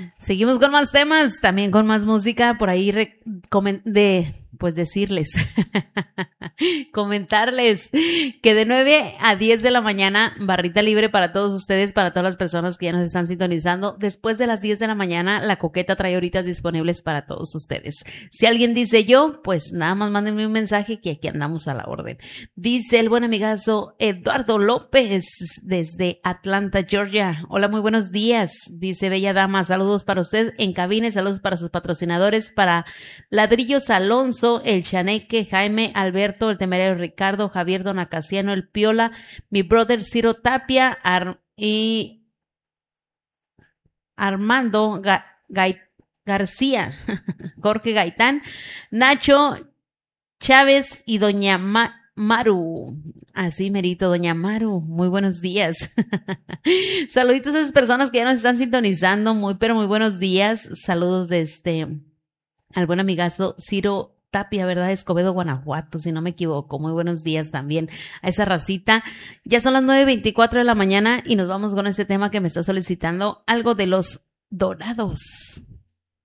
Seguimos con más temas, también con más música, por ahí decirles, comentarles que de 9 a 10 de la mañana, barrita libre para todos ustedes, para todas las personas que ya nos están sintonizando. Después de las 10 de la mañana, La Coqueta trae horitas disponibles para todos ustedes. Si alguien dice yo, pues nada más mándenme un mensaje que aquí andamos a la orden. Dice el buen amigazo Eduardo López desde Atlanta, Georgia. Hola, muy buenos días. Dice Bella Dama, saludos para usted en cabina, saludos para sus patrocinadores, para Ladrillos Alonso, el Chaneque, Jaime, Alberto, el Temerario Ricardo, Javier Donacasiano, el Piola, mi brother Ciro Tapia y Armando García, Jorge Gaitán, Nacho Chávez y doña Maru. Así merito, doña Maru. Muy buenos días. Saluditos a esas personas que ya nos están sintonizando. Pero muy buenos días. Saludos al buen amigazo Ciro Tapia, ¿verdad? Escobedo, Guanajuato, si no me equivoco. Muy buenos días también a esa racita. Ya son las 9:24 de la mañana y nos vamos con este tema que me está solicitando, algo de los Dorados.